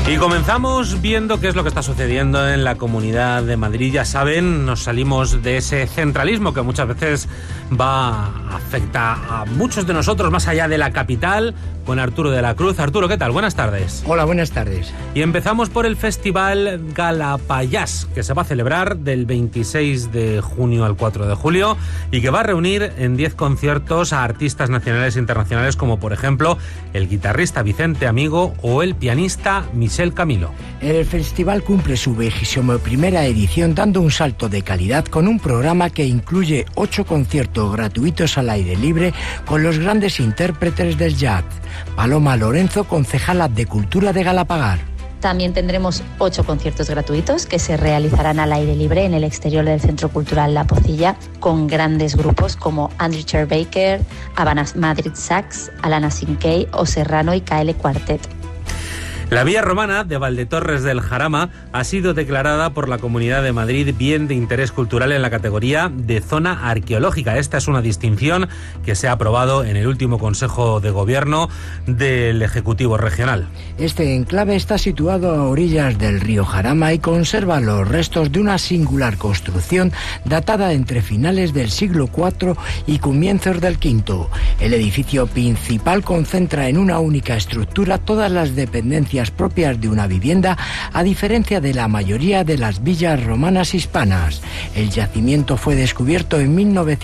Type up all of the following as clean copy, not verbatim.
Y comenzamos viendo qué es lo que está sucediendo en la Comunidad de Madrid. Ya saben, nos salimos de ese centralismo que muchas veces afecta a muchos de nosotros más allá de la capital, con Arturo de la Cruz. Arturo, ¿qué tal? Buenas tardes. Hola, buenas tardes. Y empezamos por el Festival Galapayás, que se va a celebrar del 26 de junio al 4 de julio y que va a reunir en 10 conciertos a artistas nacionales e internacionales como, por ejemplo, el guitarrista Vicente Amigo o el pianista Michel Camilo. El festival cumple su 21ª edición dando un salto de calidad con un programa que incluye 8 conciertos gratuitos al aire libre con los grandes intérpretes del jazz. Paloma Lorenzo, concejala de Cultura de Galapagar. También tendremos 8 conciertos gratuitos que se realizarán al aire libre en el exterior del Centro Cultural La Pocilla con grandes grupos como Andrew Cher Baker, Havana Madrid Sax, Alana Sinkey o Serrano y KL Quartet. La Villa Romana de Valdetorres del Jarama ha sido declarada por la Comunidad de Madrid bien de interés cultural en la categoría de zona arqueológica. Esta es una distinción que se ha aprobado en el último Consejo de Gobierno del Ejecutivo Regional. Este enclave está situado a orillas del río Jarama y conserva los restos de una singular construcción datada entre finales del siglo IV y comienzos del V. El edificio principal concentra en una única estructura todas las dependencias propias de una vivienda, a diferencia de la mayoría de las villas romanas hispanas. El yacimiento fue descubierto en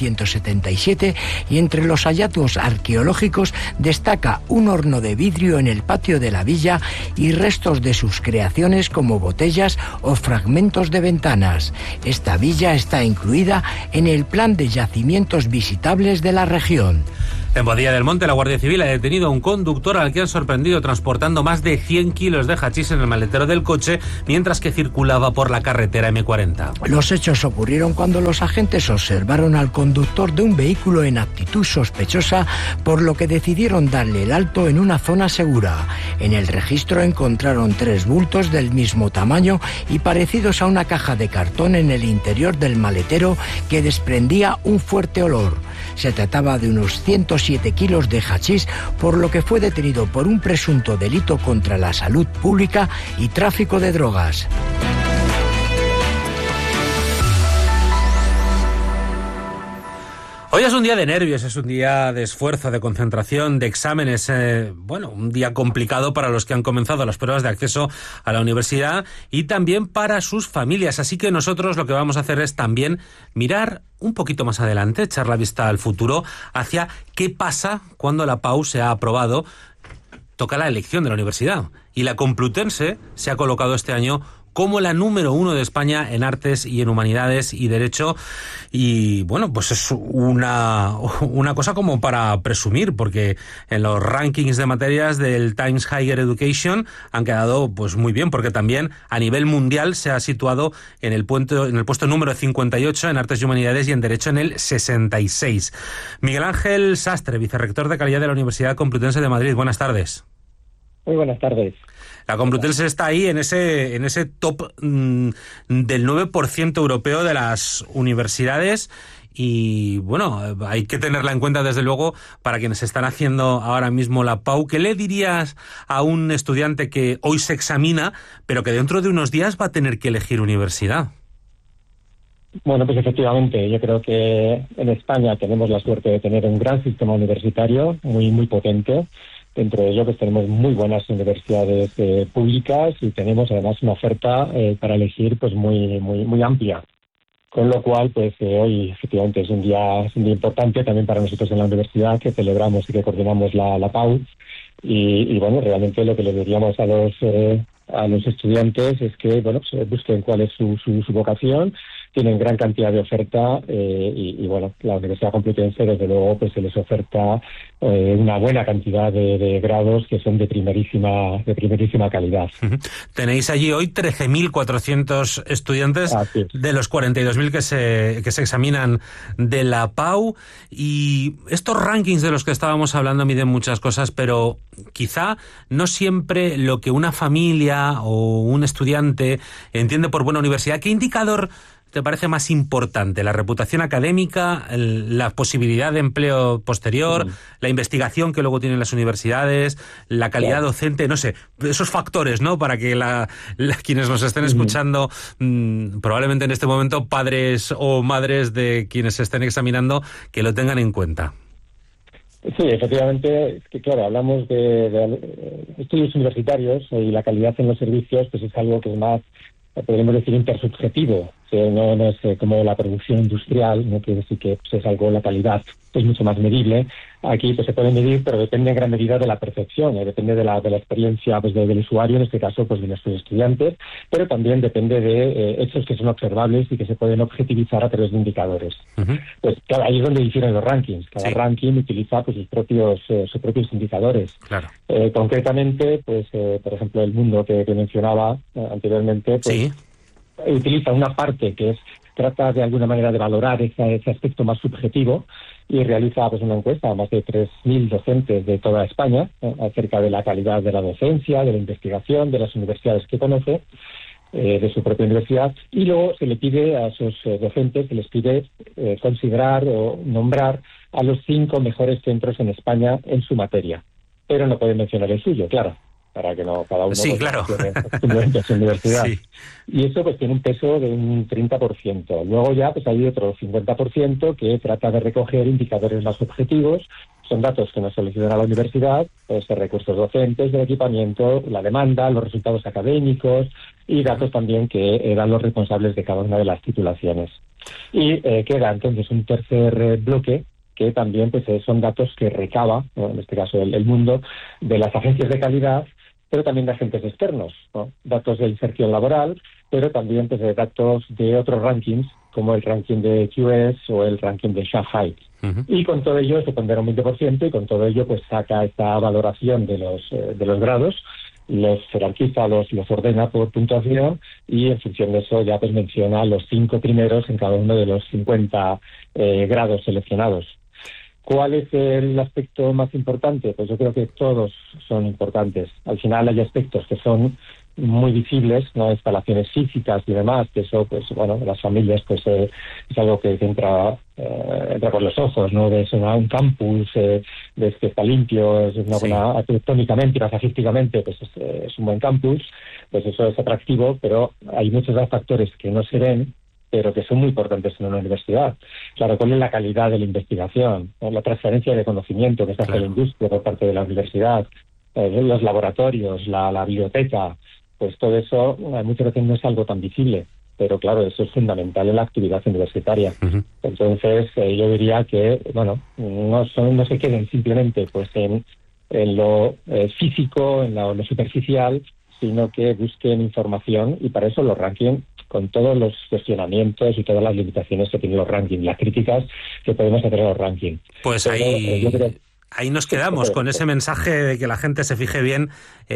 1977 y entre los hallazgos arqueológicos destaca un horno de vidrio en el patio de la villa y restos de sus creaciones como botellas o fragmentos de ventanas. Esta villa está incluida en el Plan de Yacimientos Visitables de la región. En Boadilla del Monte, la Guardia Civil ha detenido a un conductor al que han sorprendido transportando más de 100 kilos de hachís en el maletero del coche mientras que circulaba por la carretera M40. Los hechos ocurrieron cuando los agentes observaron al conductor de un vehículo en actitud sospechosa, por lo que decidieron darle el alto en una zona segura. En el registro encontraron 3 bultos del mismo tamaño y parecidos a una caja de cartón en el interior del maletero que desprendía un fuerte olor. Se trataba de unos 107 kilos de hachís, por lo que fue detenido por un presunto delito contra la salud pública y tráfico de drogas. Hoy es un día de nervios, es un día de esfuerzo, de concentración, de exámenes, un día complicado para los que han comenzado las pruebas de acceso a la universidad y también para sus familias. Así que nosotros lo que vamos a hacer es también mirar un poquito más adelante, echar la vista al futuro hacia qué pasa cuando la PAU se ha aprobado. Toca la elección de la universidad y la Complutense se ha colocado este año como la número 1 de España en artes y en humanidades y derecho. Y bueno, pues es una cosa como para presumir, porque en los rankings de materias del Times Higher Education han quedado pues muy bien, porque también a nivel mundial se ha situado en el puesto número 58 en artes y humanidades y en derecho en el 66. Miguel Ángel Sastre, vicerrector de calidad de la Universidad Complutense de Madrid. Buenas tardes. Muy buenas tardes. La Complutense está ahí en ese top del 9% europeo de las universidades y, bueno, hay que tenerla en cuenta, desde luego, para quienes están haciendo ahora mismo la PAU. ¿Qué le dirías a un estudiante que hoy se examina, pero que dentro de unos días va a tener que elegir universidad? Bueno, pues efectivamente, yo creo que en España tenemos la suerte de tener un gran sistema universitario muy, muy potente. Dentro de ello, pues tenemos muy buenas universidades públicas y tenemos además una oferta para elegir pues muy, muy, muy amplia. Con lo cual, pues hoy efectivamente es un día importante también para nosotros en la universidad, que celebramos y que coordinamos la PAU. Y bueno, realmente lo que le diríamos a los estudiantes es que bueno, pues, busquen cuál es su vocación. Tienen gran cantidad de oferta y bueno, la Universidad Complutense, desde luego, pues se les oferta una buena cantidad de grados que son de primerísima calidad. Uh-huh. Tenéis allí hoy 13.400 estudiantes de los 42.000 que se examinan de la PAU, y estos rankings de los que estábamos hablando miden muchas cosas, pero quizá no siempre lo que una familia o un estudiante entiende por buena universidad. ¿Qué indicador te parece más importante? ¿La reputación académica, la posibilidad de empleo posterior, la investigación que luego tienen las universidades, la calidad docente? No sé, esos factores, ¿no? Para que quienes nos estén escuchando, probablemente en este momento padres o madres de quienes se estén examinando, que lo tengan en cuenta. Sí, efectivamente, es que claro, hablamos de estudios universitarios y la calidad en los servicios, pues es algo que es más, podríamos decir, intersubjetivo, que no es como la producción industrial, ¿no? Que sí que pues, es algo, la calidad es mucho más medible. Aquí pues se puede medir, pero depende en gran medida de la percepción, depende de la experiencia pues, del usuario, en este caso pues de nuestros estudiantes, pero también depende de hechos que son observables y que se pueden objetivizar a través de indicadores. Pues claro, ahí es donde difieren los rankings. Cada ranking utiliza pues sus propios indicadores. Claro. Concretamente, pues por ejemplo, el Mundo que mencionaba anteriormente, pues utiliza una parte que trata de alguna manera de valorar ese aspecto más subjetivo y realiza pues una encuesta a más de 3.000 docentes de toda España acerca de la calidad de la docencia, de la investigación, de las universidades que conoce, de su propia universidad, y luego se le pide a esos docentes, se les pide considerar o nombrar a los 5 mejores centros en España en su materia, pero no pueden mencionar el suyo, claro, para que no cada uno tiene su universidad. Y eso pues tiene un peso de un 30%. Luego ya pues hay otro 50% que trata de recoger indicadores más objetivos. Son datos que nos solicitan a la universidad, pues de recursos docentes, del equipamiento, la demanda, los resultados académicos y datos también que dan los responsables de cada una de las titulaciones. Y queda entonces un tercer bloque que también pues son datos que recaba, ¿no? En este caso el Mundo, de las agencias de calidad, pero también de agentes externos, ¿no? Datos de inserción laboral, pero también pues, de datos de otros rankings, como el ranking de QS o el ranking de Shanghai. Y con todo ello se pondera un 20%, y con todo ello pues saca esta valoración de los grados, los jerarquiza, los ordena por puntuación, y en función de eso ya pues menciona los 5 primeros en cada uno de los 50 grados seleccionados. ¿Cuál es el aspecto más importante? Pues yo creo que todos son importantes. Al final hay aspectos que son muy visibles, ¿no? Instalaciones físicas y demás, que eso, pues bueno, las familias, pues es algo que entra por los ojos, ¿no? Ves un campus, ves que está limpio, es una buena, arquitectónicamente y paisajísticamente, pues es un buen campus, pues eso es atractivo, pero hay muchos factores que no se ven, pero que son muy importantes en una universidad. Claro, ¿cuál es la calidad de la investigación? La transferencia de conocimiento que se hace a la industria por parte de la universidad, los laboratorios, la biblioteca, pues todo eso muchas veces no es algo tan visible, pero claro, eso es fundamental en la actividad universitaria. Entonces, yo diría que, bueno, no se queden simplemente pues en lo físico, en lo superficial, sino que busquen información, y para eso los rankings, con todos los cuestionamientos y todas las limitaciones que tienen los rankings, las críticas que podemos hacer a los rankings. Pues pero, ahí nos quedamos con ese mensaje de que la gente se fije bien,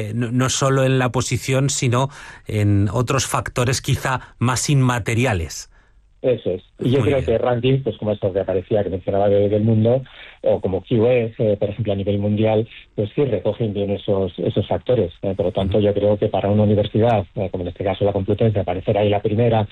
no solo en la posición, sino en otros factores quizá más inmateriales. Eso es. Y yo creo que rankings, pues como estos que aparecía, que mencionaba del Mundo, o como QS, por ejemplo, a nivel mundial, pues sí recogen bien esos factores. Por lo tanto, yo creo que para una universidad, como en este caso la Complutense, aparecer ahí la primera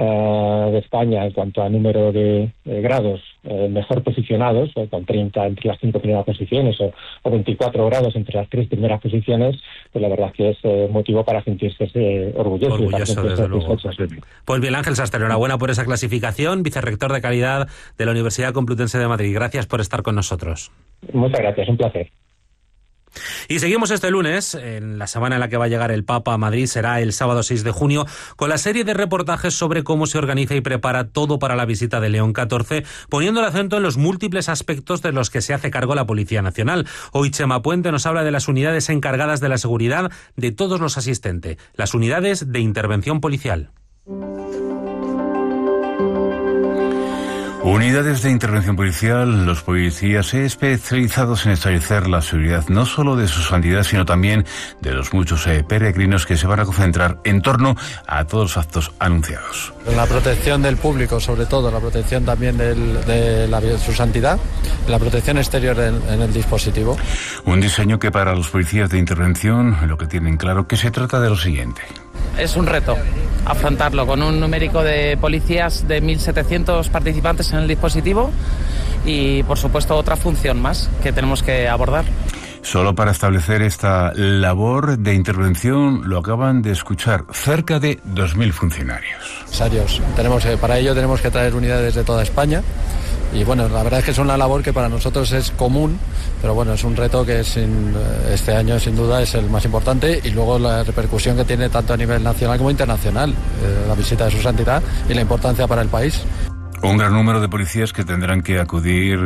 de España en cuanto a número de grados mejor posicionados, con 30 entre las 5 primeras posiciones o 24 grados entre las 3 primeras posiciones, pues la verdad que es motivo para sentirse orgulloso desde luego. Pues Miguel Ángel Sastre, enhorabuena por esa clasificación, vicerrector de calidad de la Universidad Complutense de Madrid. Gracias por estar con nosotros. Muchas gracias, un placer. Y seguimos este lunes, en la semana en la que va a llegar el Papa a Madrid, será el sábado 6 de junio, con la serie de reportajes sobre cómo se organiza y prepara todo para la visita de León XIV, poniendo el acento en los múltiples aspectos de los que se hace cargo la Policía Nacional. Hoy Chema Puente nos habla de las unidades encargadas de la seguridad de todos los asistentes, las unidades de intervención policial. Unidades de intervención policial, los policías especializados en establecer la seguridad no solo de su santidad, sino también de los muchos peregrinos que se van a concentrar en torno a todos los actos anunciados. La protección del público, sobre todo, la protección también de su santidad, la protección exterior en el dispositivo. Un diseño que para los policías de intervención lo que tienen claro que se trata de lo siguiente. Es un reto, afrontarlo con un numérico de policías de 1.700 participantes en el dispositivo y, por supuesto, otra función más que tenemos que abordar. Solo para establecer esta labor de intervención, lo acaban de escuchar, cerca de 2.000 funcionarios. Para ello tenemos que traer unidades de toda España. Y bueno, la verdad es que es una labor que para nosotros es común, pero bueno, es un reto que este año sin duda es el más importante, y luego la repercusión que tiene tanto a nivel nacional como internacional, la visita de su santidad y la importancia para el país. Un gran número de policías que tendrán que acudir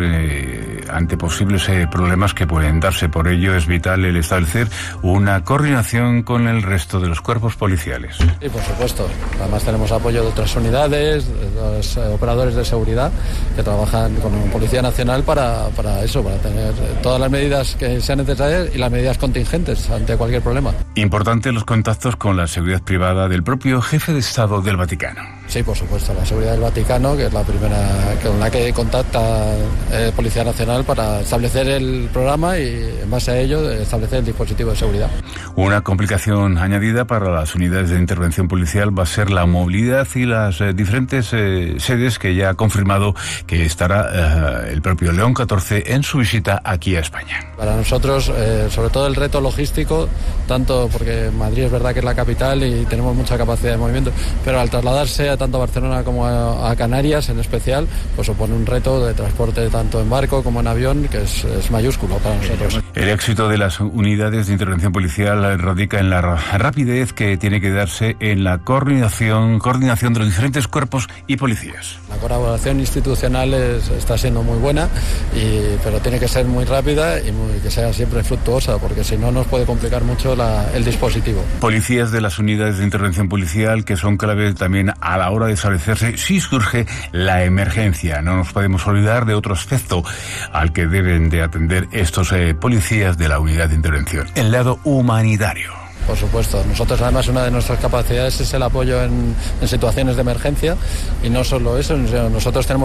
ante posibles problemas que pueden darse. Por ello es vital el establecer una coordinación con el resto de los cuerpos policiales. Sí, por supuesto. Además tenemos apoyo de otras unidades, de los operadores de seguridad que trabajan con Policía Nacional para tener todas las medidas que sean necesarias y las medidas contingentes ante cualquier problema. Importante los contactos con la seguridad privada del propio jefe de Estado del Vaticano. Sí, por supuesto, la seguridad del Vaticano, que es la primera con la que contacta Policía Nacional para establecer el programa y en base a ello establecer el dispositivo de seguridad. Una complicación añadida para las unidades de intervención policial va a ser la movilidad y las diferentes sedes que ya ha confirmado que estará el propio León XIV en su visita aquí a España. Para nosotros, sobre todo el reto logístico, tanto porque Madrid es verdad que es la capital y tenemos mucha capacidad de movimiento, pero al trasladarse tanto a Barcelona como a Canarias en especial, pues supone un reto de transporte tanto en barco como en avión que es mayúsculo para nosotros. El éxito de las unidades de intervención policial radica en la rapidez que tiene que darse en la coordinación de los diferentes cuerpos y policías. La colaboración institucional está siendo muy buena, pero tiene que ser muy rápida y que sea siempre fructuosa, porque si no nos puede complicar mucho el dispositivo. Policías de las unidades de intervención policial que son clave también a la hora de establecerse si surge la emergencia. No nos podemos olvidar de otro aspecto al que deben de atender estos policías de la unidad de intervención, el lado humanitario. Por supuesto, nosotros además una de nuestras capacidades es el apoyo en situaciones de emergencia, y no solo eso, nosotros tenemos